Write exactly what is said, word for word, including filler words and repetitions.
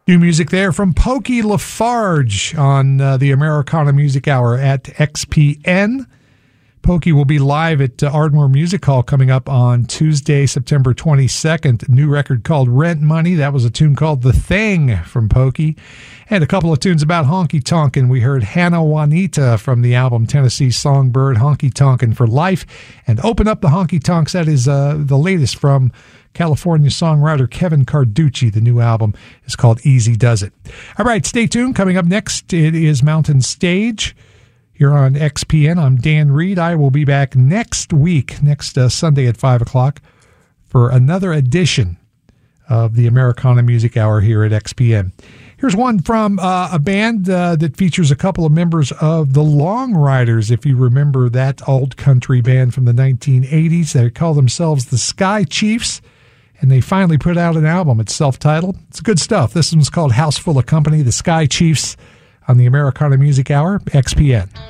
New music there from Pokey Lafarge on uh, the Americana Music Hour at X P N. Pokey will be live at uh, Ardmore Music Hall coming up on Tuesday, September twenty-second. New record called Rent Money. That was a tune called The Thing from Pokey. And a couple of tunes about honky tonkin'. We heard Hannah Juanita from the album Tennessee Songbird, Honky Tonkin' for Life. And Open Up the Honky Tonks, that is uh, the latest from California songwriter Kevin Carducci. The new album is called Easy Does It. All right, stay tuned. Coming up next, it is Mountain Stage here on X P N. I'm Dan Reed. I will be back next week, next uh, Sunday at five o'clock, for another edition of the Americana Music Hour here at X P N. Here's one from uh, a band uh, that features a couple of members of the Long Riders, if you remember that old country band from the nineteen eighties. They call themselves the Sky Chiefs, and they finally put out an album. It's self-titled. It's good stuff. This one's called House Full of Company, the Sky Chiefs, on the Americana Music Hour, X P N.